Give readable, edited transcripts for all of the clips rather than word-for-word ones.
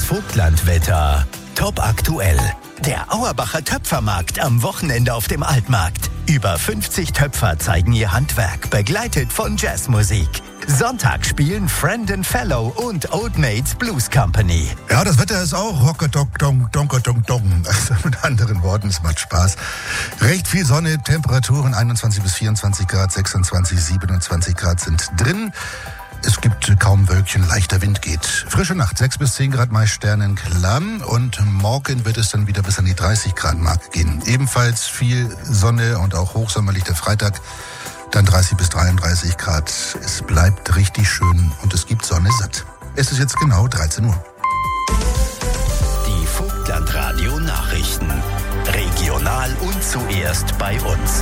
Vogtlandwetter. Top aktuell. Der Auerbacher Töpfermarkt am Wochenende auf dem Altmarkt. Über 50 Töpfer zeigen ihr Handwerk, begleitet von Jazzmusik. Sonntag spielen Friend & Fellow und Old Maids Blues Company. Ja, das Wetter ist auch Rockadong-Dong-Donkodong-Dong. Also mit anderen Worten, es macht Spaß. Recht viel Sonne, Temperaturen 21 bis 24 Grad, 26, 27 Grad sind drin. Es gibt kaum Wölkchen, leichter Wind geht. Frische Nacht, 6 bis 10 Grad, meist sternenklar. Und morgen wird es dann wieder bis an die 30 Grad Marke gehen. Ebenfalls viel Sonne und auch hochsommerlich der Freitag. Dann 30 bis 33 Grad. Es bleibt richtig schön und es gibt Sonne satt. Es ist jetzt genau 13 Uhr. Die Vogtlandradio Nachrichten. Regional und zuerst bei uns.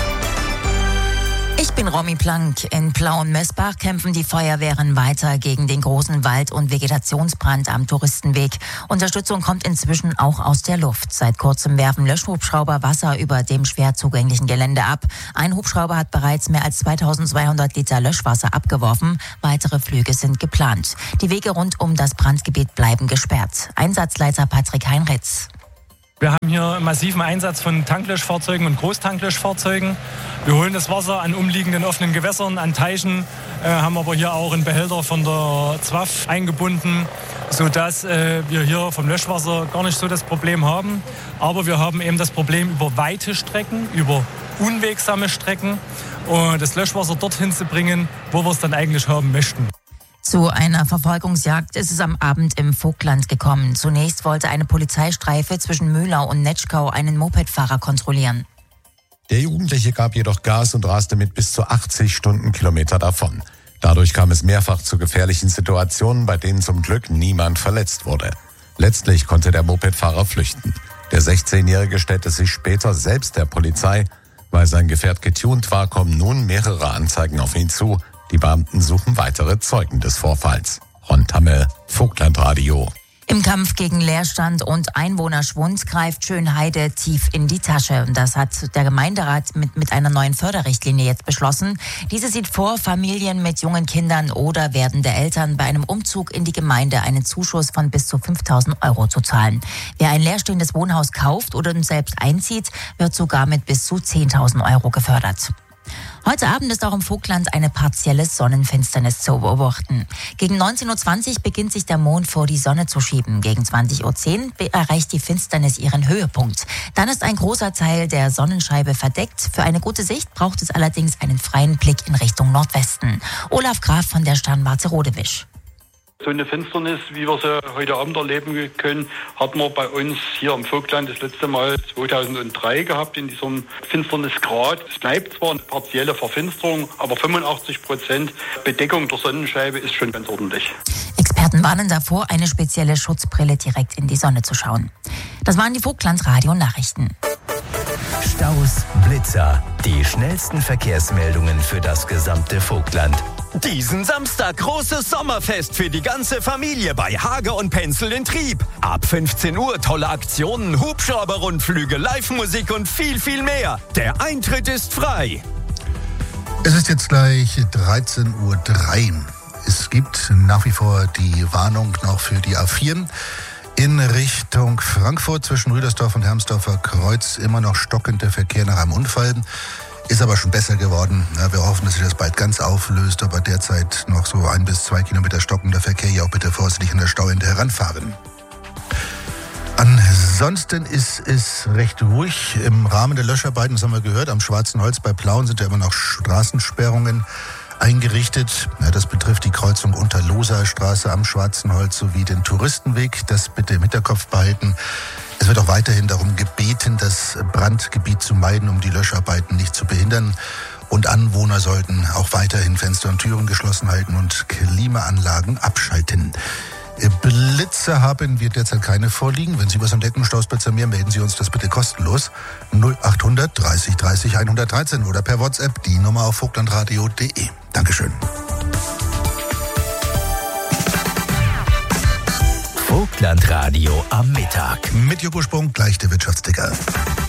Ich bin Romy Plank. In Plauen-Messbach kämpfen die Feuerwehren weiter gegen den großen Wald- und Vegetationsbrand am Touristenweg. Unterstützung kommt inzwischen auch aus der Luft. Seit kurzem werfen Löschhubschrauber Wasser über dem schwer zugänglichen Gelände ab. Ein Hubschrauber hat bereits mehr als 2200 Liter Löschwasser abgeworfen. Weitere Flüge sind geplant. Die Wege rund um das Brandgebiet bleiben gesperrt. Einsatzleiter Patrick Heinritz. Wir haben hier massiven Einsatz von Tanklöschfahrzeugen und Großtanklöschfahrzeugen. Wir holen das Wasser an umliegenden offenen Gewässern, an Teichen, haben aber hier auch einen Behälter von der ZWAF eingebunden, sodass wir hier vom Löschwasser gar nicht so das Problem haben. Aber wir haben eben das Problem über weite Strecken, über unwegsame Strecken, das Löschwasser dorthin zu bringen, wo wir es dann eigentlich haben möchten. Zu einer Verfolgungsjagd ist es am Abend im Vogtland gekommen. Zunächst wollte eine Polizeistreife zwischen Mühlau und Netschkau einen Mopedfahrer kontrollieren. Der Jugendliche gab jedoch Gas und raste mit bis zu 80 Stundenkilometer davon. Dadurch kam es mehrfach zu gefährlichen Situationen, bei denen zum Glück niemand verletzt wurde. Letztlich konnte der Mopedfahrer flüchten. Der 16-Jährige stellte sich später selbst der Polizei. Weil sein Gefährt getunt war, kommen nun mehrere Anzeigen auf ihn zu. Die Beamten suchen weitere Zeugen des Vorfalls. Ron Tammel, Vogtlandradio. Im Kampf gegen Leerstand und Einwohnerschwund greift Schönheide tief in die Tasche. Das hat der Gemeinderat mit einer neuen Förderrichtlinie jetzt beschlossen. Diese sieht vor, Familien mit jungen Kindern oder werdende Eltern bei einem Umzug in die Gemeinde einen Zuschuss von bis zu 5.000 € zu zahlen. Wer ein leerstehendes Wohnhaus kauft oder selbst einzieht, wird sogar mit bis zu 10.000 € gefördert. Heute Abend ist auch im Vogtland eine partielle Sonnenfinsternis zu beobachten. Gegen 19.20 Uhr beginnt sich der Mond vor die Sonne zu schieben. Gegen 20.10 Uhr erreicht die Finsternis ihren Höhepunkt. Dann ist ein großer Teil der Sonnenscheibe verdeckt. Für eine gute Sicht braucht es allerdings einen freien Blick in Richtung Nordwesten. Olaf Graf von der Sternwarte Rodewisch. So eine Finsternis, wie wir sie heute Abend erleben können, hatten wir bei uns hier am Vogtland das letzte Mal 2003 gehabt in diesem Finsternisgrad. Es bleibt zwar eine partielle Verfinsterung, aber 85% Bedeckung der Sonnenscheibe ist schon ganz ordentlich. Experten warnen davor, eine spezielle Schutzbrille direkt in die Sonne zu schauen. Das waren die Vogtland-Radio-Nachrichten. Staus, Blitzer, die schnellsten Verkehrsmeldungen für das gesamte Vogtland. Diesen Samstag großes Sommerfest für die ganze Familie bei Hager und Penzel in Trieb. Ab 15 Uhr tolle Aktionen, Hubschrauber-Rundflüge, Live-Musik und viel, viel mehr. Der Eintritt ist frei. Es ist jetzt gleich 13:03 Uhr. Es gibt nach wie vor die Warnung noch für die A4. In Richtung Frankfurt zwischen Rüdersdorf und Hermsdorfer Kreuz immer noch stockender Verkehr nach einem Unfall. Ist aber schon besser geworden. Ja, wir hoffen, dass sich das bald ganz auflöst, aber derzeit noch so 1 bis 2 Kilometer stockender Verkehr. Ja, auch bitte vorsichtig an der Stauende heranfahren. Ansonsten ist es recht ruhig im Rahmen der Löscharbeiten, das haben wir gehört. Am Schwarzen Holz bei Plauen sind ja immer noch Straßensperrungen eingerichtet. Ja, das betrifft die Kreuzung Unterloser Straße am Schwarzen Holz sowie den Touristenweg. Das bitte im Hinterkopf behalten. Es wird auch weiterhin darum gebeten, das Brandgebiet zu meiden, um die Löscharbeiten nicht zu behindern. Und Anwohner sollten auch weiterhin Fenster und Türen geschlossen halten und Klimaanlagen abschalten. Blitze haben wir derzeit keine vorliegen. Wenn Sie was entdecken, Stauspitzer mehr, melden Sie uns das bitte kostenlos. 0800 30 30 113 oder per WhatsApp die Nummer auf vogtlandradio.de. Dankeschön. Vogtlandradio am Mittag. Mit Joko Sprung gleich der Wirtschaftsticker.